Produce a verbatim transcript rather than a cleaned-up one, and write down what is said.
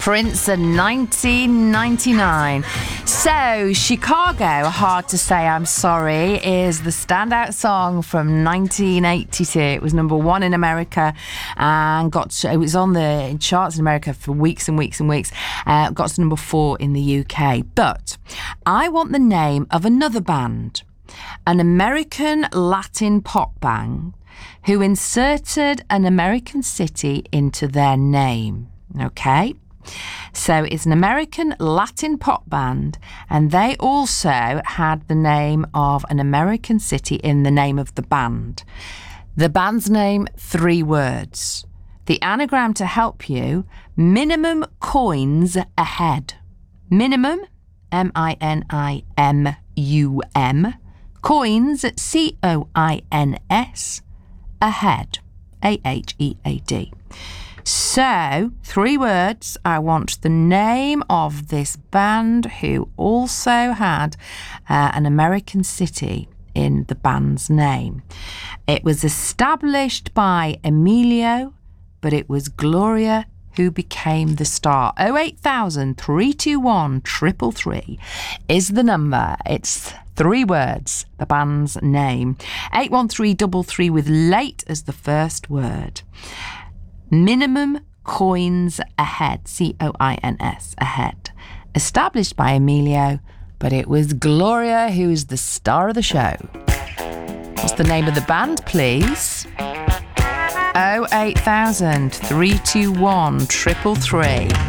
Prince in nineteen ninety-nine. So, Chicago, Hard to Say I'm Sorry, is the standout song from nineteen eighty-two. It was number one in America and got to, it was on the charts in America for weeks and weeks and weeks. Uh, got to number four in the U K. But I want the name of another band, an American Latin pop band who inserted an American city into their name. Okay? So it's an American Latin pop band, and they also had the name of an American city in the name of the band. The band's name, three words. The anagram to help you, minimum coins ahead. Minimum, M I N I M U M. Coins, C O I N S. Ahead, A H E A D. So, three words. I want the name of this band who also had uh, an American city in the band's name. It was established by Emilio, but it was Gloria who became the star. oh eight thousand, three two one, three three three is the number. It's three words, the band's name. eight one three three three with late as the first word. Minimum coins ahead, C O I N S, ahead. Established by Emilio, but it was Gloria who is the star of the show. What's the name of the band, please? oh eight thousand, three two one, three three three.